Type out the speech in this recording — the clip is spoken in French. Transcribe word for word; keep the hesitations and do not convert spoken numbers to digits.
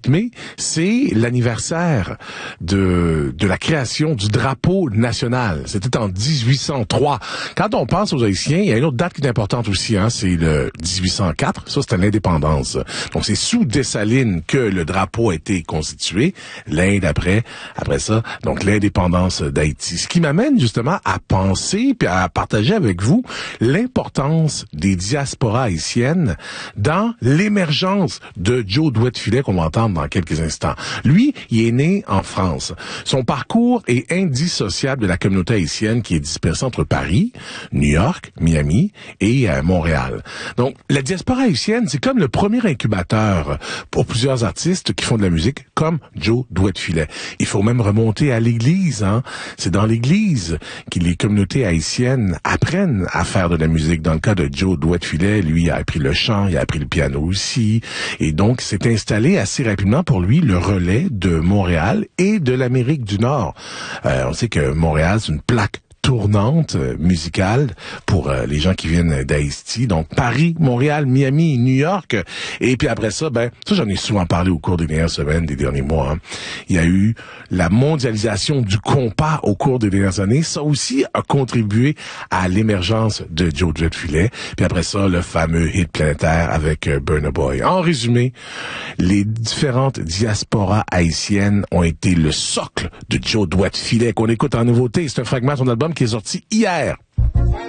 dix-huit mai, c'est l'anniversaire de de la création du drapeau national. C'était en dix-huit cent trois. Quand on pense aux Haïtiens, il y a une autre date qui est importante aussi, hein, c'est le dix-huit cent quatre. Ça, c'était l'indépendance. Donc, c'est sous Dessalines que le drapeau a été constitué. L'Inde après, après ça, donc l'indépendance d'Haïti. Ce qui m'amène justement à penser puis à partager avec vous l'importance des diasporas haïtiennes dans l'émergence de Joe Douet-Filet qu'on va entendre dans quelques instants. Lui, il est né en France. Son parcours est indissociable de la communauté haïtienne qui est dispersée entre Paris, New York, Miami et euh, Montréal. Donc, la diaspora haïtienne, c'est comme le premier incubateur pour plusieurs artistes qui font de la musique, comme Joe Douet-Filet. Il faut même remonter à l'Église, hein. C'est dans l'Église que les communautés haïtiennes apprennent à faire de la musique. Dans le cas de Joe Douet-Filet, lui, il a appris le chant, il a appris le piano aussi. Et donc, s'est installé assez rapidement pour lui le relais de Montréal et de l'Amérique du Nord. Euh, on sait que Montréal, c'est une plaque tournante euh, musicale pour euh, les gens qui viennent d'Haïti. Donc, Paris, Montréal, Miami, New York. Et puis après ça, ben, ça, j'en ai souvent parlé au cours des dernières semaines, des derniers mois. Hein. Il y a eu la mondialisation du compas au cours des dernières années. Ça aussi a contribué à l'émergence de Joe Douet-Filet. Puis après ça, le fameux hit planétaire avec euh, Burna Boy. En résumé, les différentes diasporas haïtiennes ont été le socle de Joe Douet-Filet qu'on écoute en nouveauté. C'est un fragment de son album qui est sorti hier.